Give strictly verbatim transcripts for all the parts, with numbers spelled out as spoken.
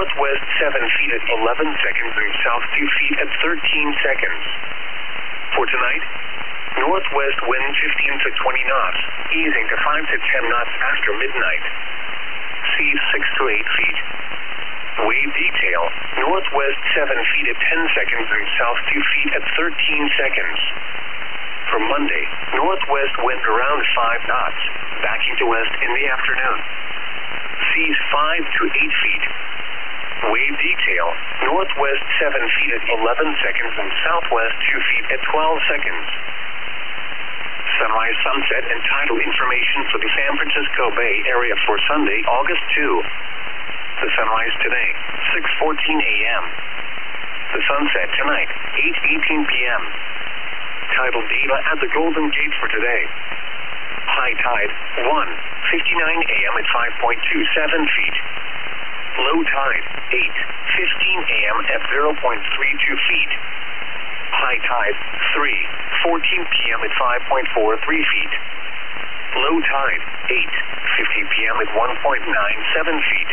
northwest seven feet at eleven seconds and south two feet at thirteen seconds. For tonight, northwest wind fifteen to twenty knots, easing to five to ten knots after midnight. Seas six to eight feet. Wave detail, northwest seven feet at ten seconds and south two feet at thirteen seconds. For Monday, northwest wind around five knots, backing to west in the afternoon. Seas five to eight feet. Wave detail, northwest seven feet at eleven seconds and southwest two feet at twelve seconds. Sunrise, sunset, and tidal information for the San Francisco Bay Area for Sunday, August second. The sunrise today, six fourteen a m The sunset tonight, eight eighteen p m Tidal data at the Golden Gate for today. High tide, one fifty-nine a m at five point two seven feet. Low tide, eight fifteen a m at zero point three two feet. High tide, three fourteen p m at five point four three feet. Low tide, eight fifty p m at one point nine seven feet.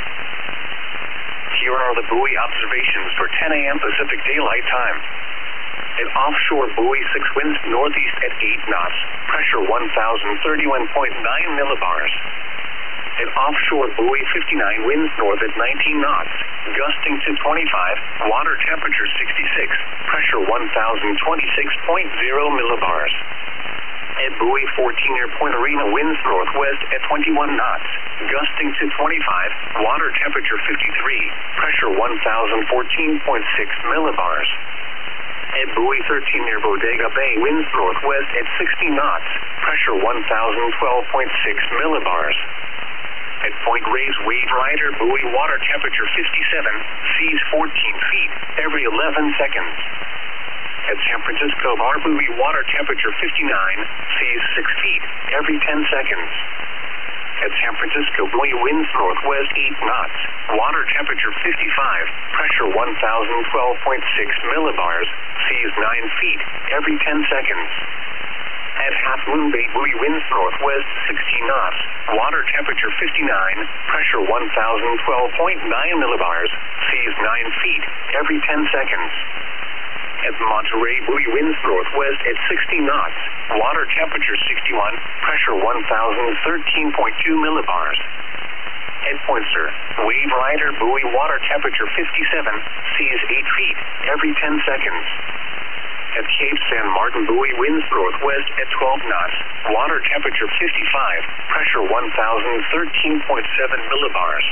Here are the buoy observations for ten a m Pacific Daylight Time. An offshore buoy six winds northeast at eight knots, pressure one thousand thirty-one point nine millibars. An offshore buoy fifty-nine winds north at nineteen knots, gusting to twenty-five, water temperature sixty-six, pressure one thousand twenty-six point zero millibars. At buoy fourteen near Point Arena winds northwest at twenty-one knots, gusting to twenty-five, water temperature fifty-three, pressure one thousand fourteen point six millibars. At buoy thirteen near Bodega Bay winds northwest at sixty knots, pressure one thousand twelve point six millibars. At Point Reyes Wave Rider buoy water temperature fifty-seven, seas fourteen feet, every eleven seconds. At San Francisco Bar buoy water temperature fifty-nine, seas six feet, every ten seconds. At San Francisco buoy winds northwest eight knots, water temperature fifty-five, pressure one thousand twelve point six millibars, seas nine feet, every ten seconds. At Half Moon Bay buoy winds northwest sixteen knots, water temperature fifty-nine, pressure one thousand twelve point nine millibars, seas nine feet, every ten seconds. At Monterey buoy winds northwest at sixty knots, water temperature sixty-one, pressure one thousand thirteen point two millibars. At Poinsett, Wave Rider buoy water temperature fifty-seven, seas eight feet, every ten seconds. At Cape San Martin buoy winds northwest at twelve knots, water temperature fifty-five, pressure one thousand thirteen point seven millibars.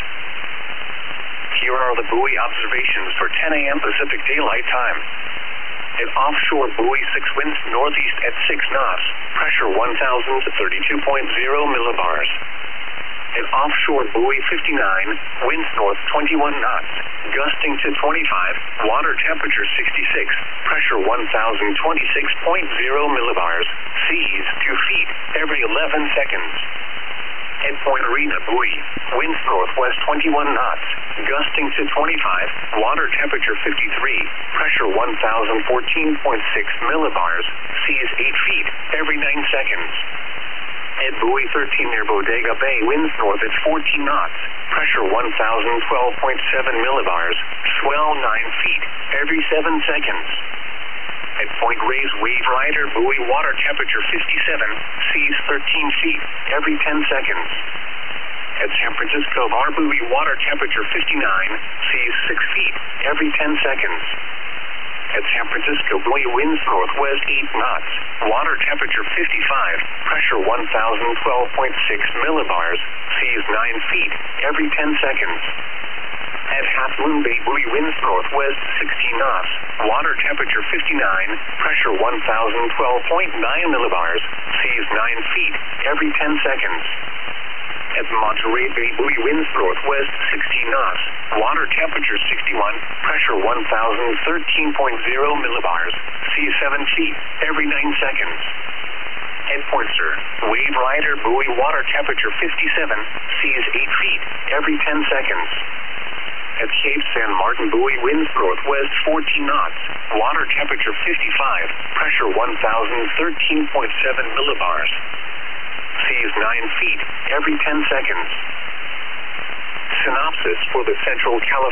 Here are the buoy observations for ten a m Pacific Daylight Time. An offshore buoy six winds northeast at six knots, pressure one thousand thirty-two point zero millibars. An offshore buoy fifty-nine, winds north twenty-one knots, gusting to twenty-five, water temperature sixty-six, pressure one thousand twenty-six point zero millibars, seas two feet, every eleven seconds. At Point Arena buoy, winds northwest twenty-one knots, gusting to twenty-five, water temperature fifty-three, pressure one thousand fourteen point six millibars, seas eight feet, every nine seconds. At buoy thirteen near Bodega Bay winds north at fourteen knots, pressure one thousand twelve point seven millibars, swell nine feet, every seven seconds. At Point Reyes Wave Rider buoy water temperature fifty-seven, seas thirteen feet, every ten seconds. At San Francisco Bar buoy water temperature fifty-nine, seas six feet, every ten seconds. At San Francisco buoy winds northwest eight knots, water temperature fifty-five, pressure one thousand twelve point six millibars, seas nine feet, every ten seconds. At Half Moon Bay buoy winds northwest sixteen knots, water temperature fifty-nine, pressure one thousand twelve point nine millibars, seas nine feet, every ten seconds. At Monterey Bay buoy winds northwest sixteen knots, water temperature sixty-one, pressure one thousand thirteen point zero millibars, seas seven feet, every nine seconds. At Poinsett, Wave Rider buoy water temperature fifty-seven, seas eight feet, every ten seconds. At Cape San Martin buoy winds northwest fourteen knots, water temperature fifty-five, pressure one thousand thirteen point seven millibars, seas nine feet, every ten seconds. Synopsis for the Central California